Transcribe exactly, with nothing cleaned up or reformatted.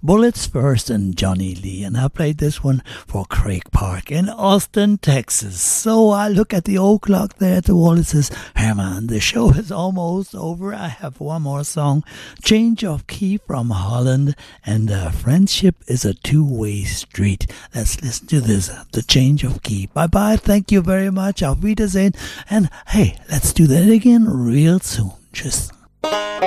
Bullets First and Johnny Lee. And I played this one for Craig Park in Austin, Texas. So I look at the old clock there at the wall. It says, Herman, the show is almost over. I have one more song, Change of Key from Holland. And uh, friendship is a two-way street. Let's listen to this, The Change of Key. Bye-bye. Thank you very much. Auf Wiedersehen. And hey, let's do that again real soon. Tschüss.